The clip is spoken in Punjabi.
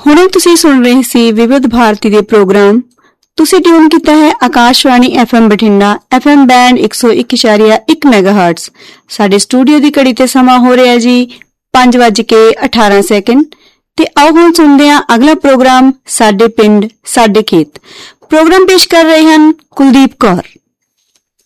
ਹੁਣੇ ਤੁਸੀਂ ਸੁਣ ਰਹੇ ਸੀ ਵਿਵਿਧ ਭਾਰਤੀ ਦੇ ਪ੍ਰੋਗਰਾਮ। ਤੁਸੀਂ ਟਿਊਨ ਕੀਤਾ ਹੈ Akashvani FM Bathinda, FM band 101.1 ਮੈਗਾਹਰਟਜ਼। ਸਾਡੇ ਸਟੂਡੀਓ ਦੀ ਘੜੀ ਤੇ ਸਮਾਂ ਹੋ ਰਿਹਾ ਜੀ 5:18 ਤੇ ਆਓ ਹੁਣ ਸੁਣਦੇ ਹਾਂ ਅਗਲਾ ਪ੍ਰੋਗਰਾਮ ਸਾਡੇ ਪਿੰਡ ਸਾਡੇ ਖੇਤ। ਪ੍ਰੋਗਰਾਮ ਪੇਸ਼ ਕਰ ਰਹੇ ਹਨ ਕੁਲਦੀਪ ਕੌਰ।